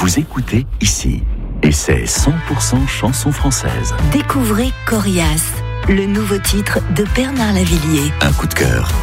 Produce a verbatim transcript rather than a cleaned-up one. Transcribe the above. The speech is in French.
Vous écoutez ici, et c'est cent pour cent chanson française. Découvrez Corias, le nouveau titre de Bernard Lavilliers. Un coup de cœur